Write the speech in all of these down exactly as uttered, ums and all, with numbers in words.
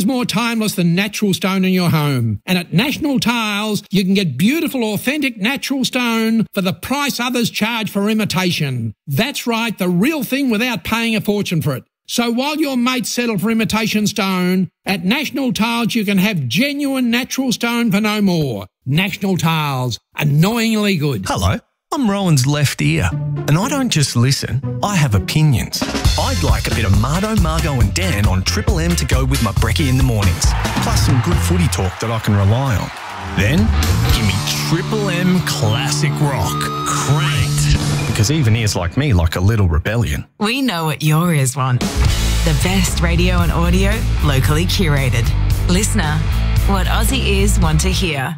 more timeless than natural stone in your home. And at National Tiles, you can get beautiful, authentic natural stone for the price others charge for imitation. That's right, the real thing without paying a fortune for it. So while your mates settle for imitation stone, at National Tiles you can have genuine natural stone for no more. National Tiles, annoyingly good. Hello, I'm Rowan's left ear, and I don't just listen, I have opinions. I'd like a bit of Mardo, Margo and Dan on Triple M to go with my brekkie in the mornings, plus some good footy talk that I can rely on. Then, give me Triple M Classic Rock, cranked. Because even ears like me like a little rebellion. We know what your ears want. The best radio and audio, locally curated. Listener, what Aussie ears want to hear.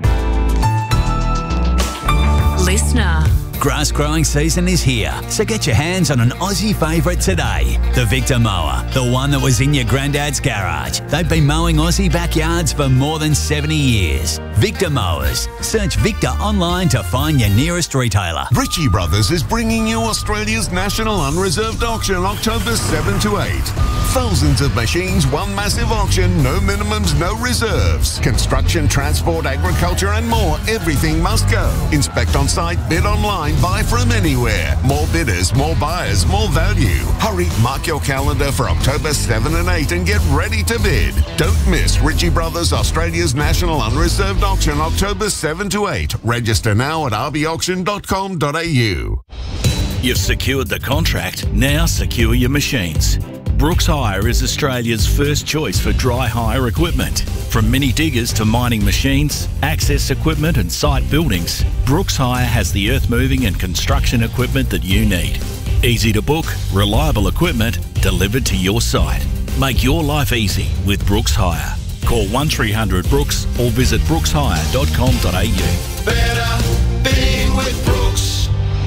Listener. Grass growing season is here, so get your hands on an Aussie favourite today. The Victor Mower, the one that was in your granddad's garage. They've been mowing Aussie backyards for more than seventy years. Victor Mowers. Search Victor online to find your nearest retailer. Ritchie Brothers is bringing you Australia's National Unreserved Auction October seventh to eighth. Thousands of machines, one massive auction, no minimums, no reserves. Construction, transport, agriculture and more, everything must go. Inspect on site, bid online, buy from anywhere. More bidders, more buyers, more value. Hurry, mark your calendar for October seventh and eighth and get ready to bid. Don't miss Ritchie Brothers Australia's National Unreserved Auction October seventh to eighth. Register now at r b auction dot com dot a u. You've secured the contract, now secure your machines. Brooks Hire is Australia's first choice for dry hire equipment. From mini diggers to mining machines, access equipment and site buildings, Brooks Hire has the earth moving and construction equipment that you need. Easy to book, reliable equipment delivered to your site. Make your life easy with Brooks Hire. Call one three hundred Brooks or visit brooks hire dot com dot a u. Better being with Brooks.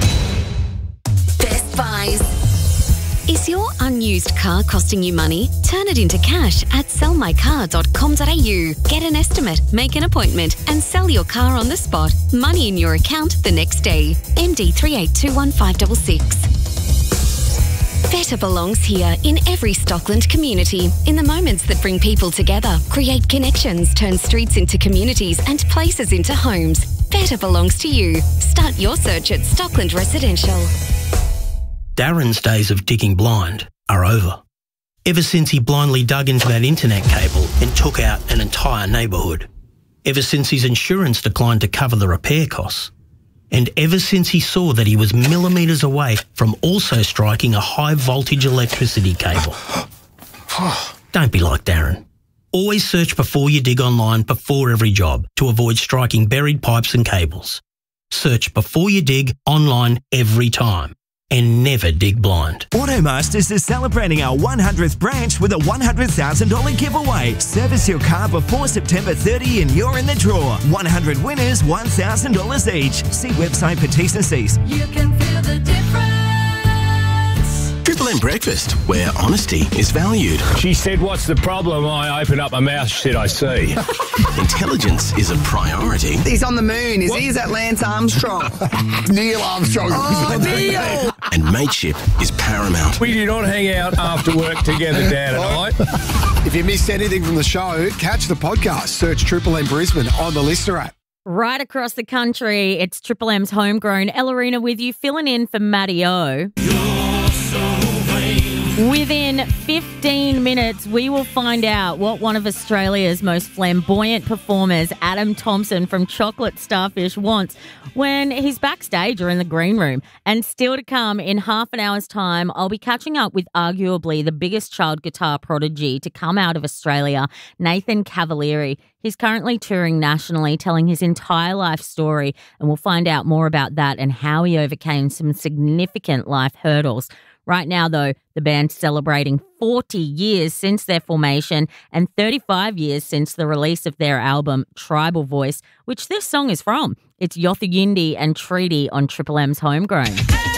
Best Buys. Is your unused car costing you money? Turn it into cash at sell my car dot com dot a u. Get an estimate, make an appointment and sell your car on the spot. Money in your account the next day. M D three eight two one five six six. Better belongs here in every Stockland community. In the moments that bring people together, create connections, turn streets into communities and places into homes. Better belongs to you. Start your search at Stockland Residential. Darren's days of digging blind are over. Ever since he blindly dug into that internet cable and took out an entire neighbourhood. Ever since his insurance declined to cover the repair costs. And ever since he saw that he was millimetres away from also striking a high voltage electricity cable. Don't be like Darren. Always search before you dig online before every job to avoid striking buried pipes and cables. Search before you dig online every time. And never dig blind. Automasters is celebrating our one hundredth branch with a one hundred thousand dollars giveaway. Service your car before September thirtieth and you're in the draw. one hundred winners, one thousand dollars each. See website for T's and C's. You can feel the difference. Triple M Breakfast, where honesty is valued. She said, what's the problem? I opened up my mouth, she said, I see. Intelligence is a priority. He's on the moon, is what? He? Is that Lance Armstrong? Neil Armstrong. Oh, Neil! And mateship is paramount. We do not hang out after work together, Dan and I. If you missed anything from the show, catch the podcast. Search Triple M Brisbane on the Listener app. Right across the country, it's Triple M's Homegrown. Ellerina with you, filling in for Matty O. Within fifteen minutes, we will find out what one of Australia's most flamboyant performers, Adam Thompson from Chocolate Starfish, wants when he's backstage or in the green room. And still to come, in half an hour's time, I'll be catching up with arguably the biggest child guitar prodigy to come out of Australia, Nathan Cavalieri. He's currently touring nationally, telling his entire life story, and we'll find out more about that and how he overcame some significant life hurdles. Right now, though, the band's celebrating forty years since their formation and thirty-five years since the release of their album, Tribal Voice, which this song is from. It's Yothu Yindi and Treaty on Triple M's Homegrown.